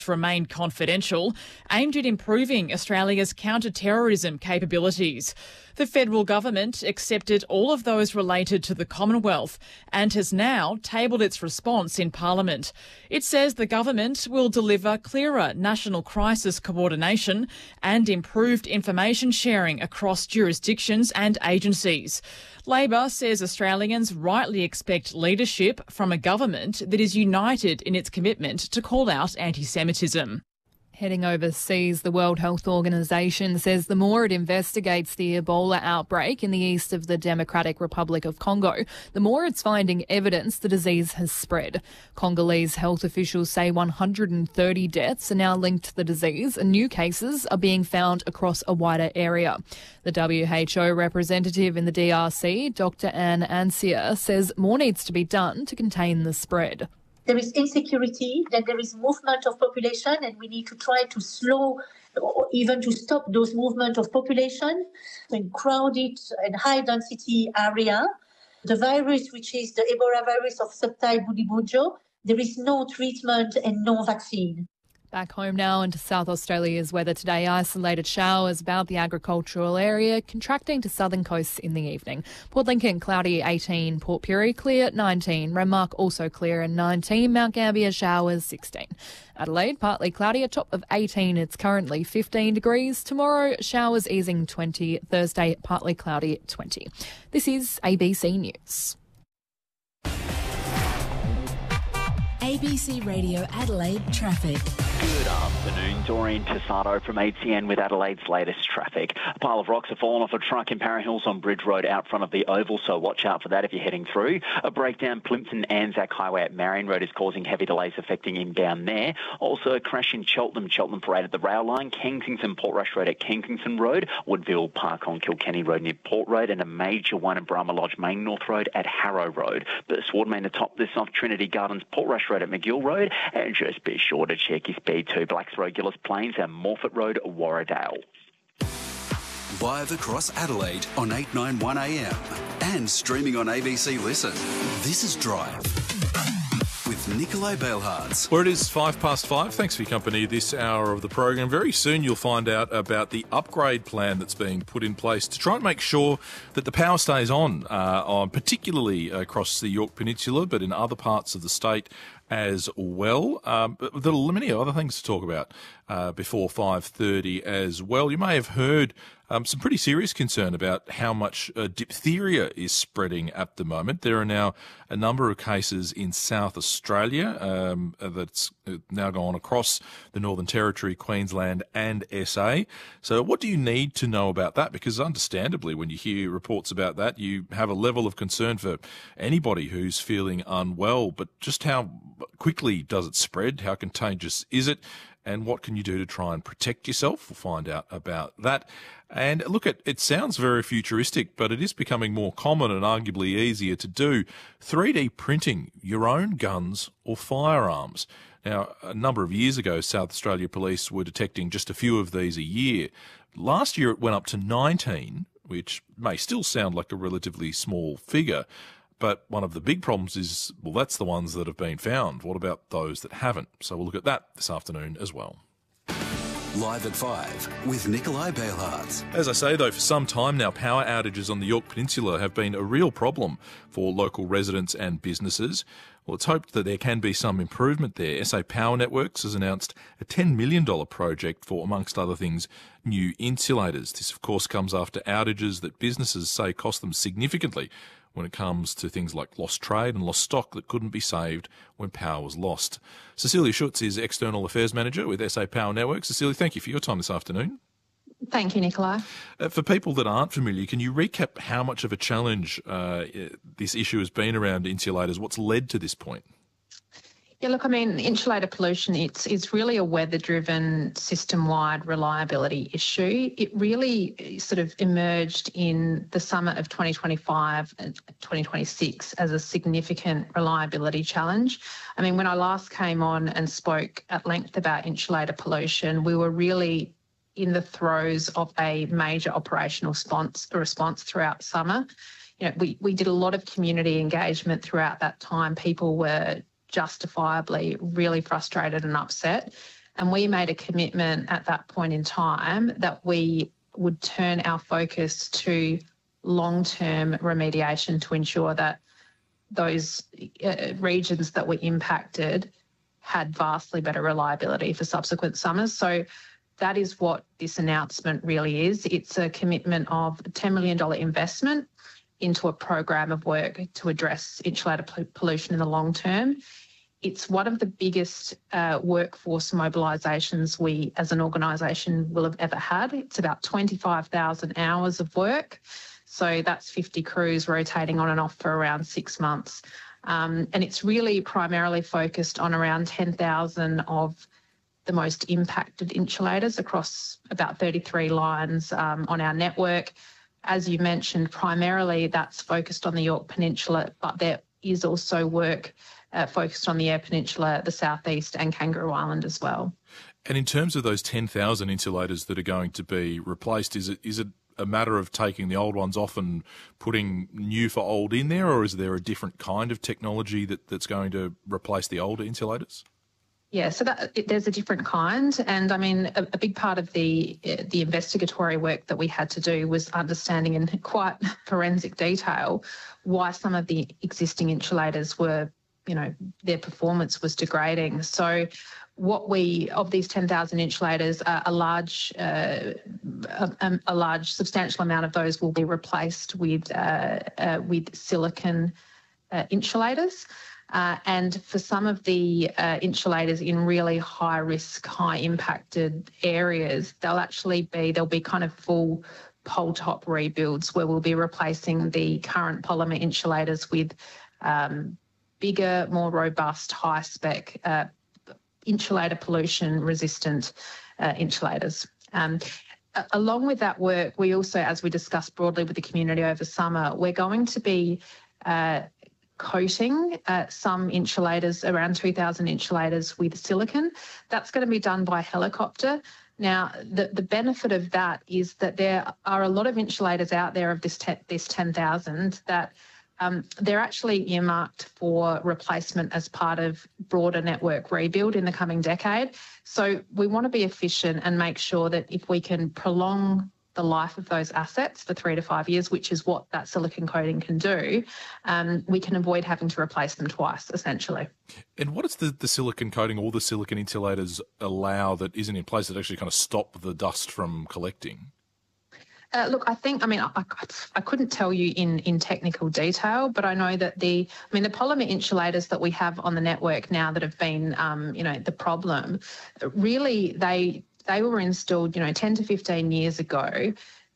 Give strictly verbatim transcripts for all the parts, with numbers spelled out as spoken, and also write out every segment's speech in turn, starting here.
remain confidential, aimed at improving Australia's counter-terrorism capabilities. The federal government accepted all of those related to the Commonwealth and has now tabled its response in Parliament. It says the government will deliver clearer national crisis coordination and improved information sharing across jurisdictions and agencies. Labor says Australians rightly expect leadership from a government that is united in its commitment to call out anti-Semitism. Heading overseas, the World Health Organization says the more it investigates the Ebola outbreak in the east of the Democratic Republic of Congo, the more it's finding evidence the disease has spread. Congolese health officials say one hundred thirty deaths are now linked to the disease and new cases are being found across a wider area. The W H O representative in the D R C, Doctor Anne Ansia, says more needs to be done to contain the spread. There is insecurity, then there is movement of population, and we need to try to slow or even to stop those movement of population in crowded and high-density area. The virus, which is the Ebola virus of subtype Bundibugyo, there is no treatment and no vaccine. Back home now into South Australia's weather today. Isolated showers about the agricultural area, contracting to southern coasts in the evening. Port Lincoln, cloudy eighteen. Port Pirie, clear nineteen. Renmark, also clear and nineteen. Mount Gambier, showers sixteen. Adelaide, partly cloudy, a top of eighteen. It's currently fifteen degrees. Tomorrow, showers easing twenty. Thursday, partly cloudy twenty. This is A B C News. A B C Radio Adelaide traffic. Good afternoon, Doreen Tassado from A T N with Adelaide's latest traffic. A pile of rocks have fallen off a truck in Para Hills on Bridge Road out front of the Oval, so watch out for that if you're heading through. A breakdown Plympton Anzac Highway at Marion Road is causing heavy delays affecting inbound there. Also a crash in Cheltenham, Cheltenham Parade at the rail line, Kensington Portrush Road at Kensington Road, Woodville Park on Kilkenny Road near Port Road, and a major one at Brahma Lodge Main North Road at Harrow Road. But Swardmain to top this off Trinity Gardens Portrush Road at McGill Road, and just be sure to check your speed to Blacks Road, Gillis Plains and Morfett Road, Warradale. Live across Adelaide on eight ninety-one A M and streaming on A B C Listen. This is Drive with Nikolai Bailhartz. Where it is five past five. Thanks for your company this hour of the program. Very soon you'll find out about the upgrade plan that's being put in place to try and make sure that the power stays on, uh, on particularly across the Yorke Peninsula, but in other parts of the state as well. Um, but there are many other things to talk about uh, before five thirty as well. You may have heard um, some pretty serious concern about how much uh, diphtheria is spreading at the moment. There are now a number of cases in South Australia um, that's now gone across the Northern Territory, Queensland and S A. So what do you need to know about that? Because understandably, when you hear reports about that, you have a level of concern for anybody who's feeling unwell, but just how quickly does it spread? How contagious is it? And what can you do to try and protect yourself? We'll find out about that. And look, it, it sounds very futuristic, but it is becoming more common and arguably easier to do. three D printing your own guns or firearms. Now, a number of years ago, South Australia Police were detecting just a few of these a year. Last year, it went up to nineteen, which may still sound like a relatively small figure. But one of the big problems is, well, that's the ones that have been found. What about those that haven't? So we'll look at that this afternoon as well. Live at five with Nikolai Bailhartz. As I say, though, for some time now, power outages on the Yorke Peninsula have been a real problem for local residents and businesses. Well, it's hoped that there can be some improvement there. S A Power Networks has announced a ten million dollars project for, amongst other things, new insulators. This, of course, comes after outages that businesses say cost them significantly when it comes to things like lost trade and lost stock that couldn't be saved when power was lost. Cecilia Schutz is External Affairs Manager with S A Power Networks. Cecilia, thank you for your time this afternoon. Thank you, Nikolai. Uh, for people that aren't familiar, can you recap how much of a challenge uh, this issue has been around insulators? What's led to this point? Yeah, look, I mean, insulator pollution, it's, it's really a weather-driven, system-wide reliability issue. It really sort of emerged in the summer of twenty twenty-five and twenty twenty-six as a significant reliability challenge. I mean, when I last came on and spoke at length about insulator pollution, we were really in the throes of a major operational response, response throughout summer. You know, we, we did a lot of community engagement throughout that time. People were justifiably really frustrated and upset. And we made a commitment at that point in time that we would turn our focus to long-term remediation to ensure that those uh, regions that were impacted had vastly better reliability for subsequent summers. So that is what this announcement really is. It's a commitment of a ten million dollars investment into a program of work to address insulator pollution in the long term. It's one of the biggest uh, workforce mobilisations we as an organisation will have ever had. It's about twenty-five thousand hours of work. So that's fifty crews rotating on and off for around six months. Um, and it's really primarily focused on around ten thousand of the most impacted insulators across about thirty-three lines um, on our network. As you mentioned, primarily that's focused on the Yorke Peninsula, but there is also work uh, focused on the Eyre Peninsula, the Southeast and Kangaroo Island as well. And in terms of those ten thousand insulators that are going to be replaced, is it is it a matter of taking the old ones off and putting new for old in there, or is there a different kind of technology that, that's going to replace the older insulators? Yeah, so that, it, there's a different kind, and I mean a, a big part of the the investigatory work that we had to do was understanding in quite forensic detail why some of the existing insulators were, you know, their performance was degrading. So what we, of these ten thousand insulators, uh, a large, uh, a, a large substantial amount of those will be replaced with uh, uh, with silicon uh, insulators. Uh, and for some of the uh, insulators in really high risk, high impacted areas, they'll actually be, there'll be kind of full pole top rebuilds where we'll be replacing the current polymer insulators with um, bigger, more robust, high spec uh, insulator pollution resistant uh, insulators. Um, along with that work, we also, as we discussed broadly with the community over summer, we're going to be uh, coating uh, some insulators, around two thousand insulators with silicon. That's going to be done by helicopter. Now, the, the benefit of that is that there are a lot of insulators out there of this, te- this ten thousand that um, they're actually earmarked for replacement as part of broader network rebuild in the coming decade. So we want to be efficient and make sure that if we can prolong the life of those assets for three to five years, which is what that silicon coating can do, um, we can avoid having to replace them twice, essentially. And what does the, the silicon coating or the silicon insulators allow that isn't in place that actually kind of stop the dust from collecting? Uh, look, I think, I mean, I, I couldn't tell you in, in technical detail, but I know that the, I mean, the polymer insulators that we have on the network now that have been, um, you know, the problem, really they, they were installed, you know, ten to fifteen years ago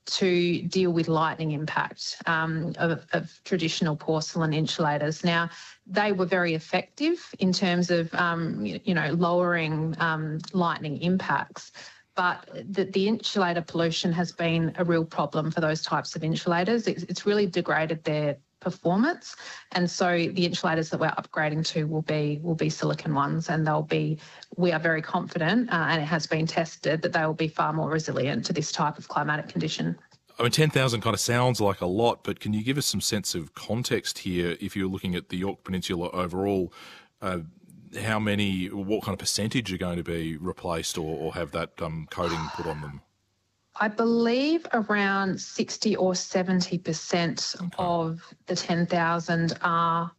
to deal with lightning impact um, of, of traditional porcelain insulators. Now, they were very effective in terms of, um, you know, lowering um, lightning impacts. But the, the insulator pollution has been a real problem for those types of insulators. It's, it's really degraded their performance, and so the insulators that we're upgrading to will be will be silicon ones, and they'll be. We are very confident, uh, and it has been tested that they will be far more resilient to this type of climatic condition. I mean, ten thousand kind of sounds like a lot, but can you give us some sense of context here? If you're looking at the Yorke Peninsula overall, uh, how many, what kind of percentage are going to be replaced or, or have that um, coating put on them? I believe around sixty or seventy percent okay. of the ten thousand are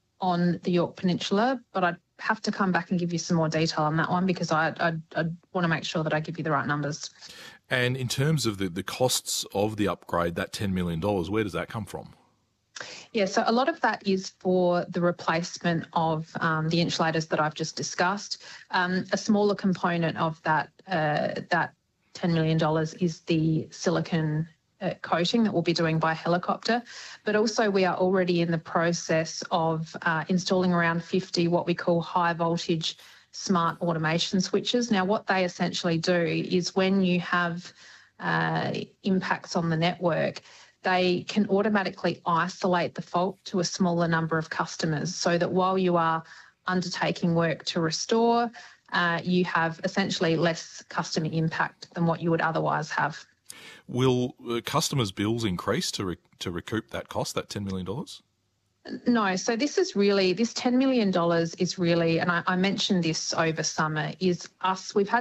on the Yorke Peninsula, but I'd have to come back and give you some more detail on that one because I, I, I want to make sure that I give you the right numbers. And in terms of the, the costs of the upgrade, that ten million dollars, where does that come from? Yeah, so a lot of that is for the replacement of um, the insulators that I've just discussed. Um, a smaller component of that uh, that ten million dollars is the silicon uh, coating that we'll be doing by helicopter, but also we are already in the process of uh, installing around fifty what we call high voltage smart automation switches. Now, what they essentially do is when you have uh, impacts on the network, they can automatically isolate the fault to a smaller number of customers so that while you are undertaking work to restore, uh, you have essentially less customer impact than what you would otherwise have. Will uh, customers' bills increase to re- to recoup that cost, that ten million dollars? No, so this is really, this ten million dollars is really, and I, I mentioned this over summer, is us, we've had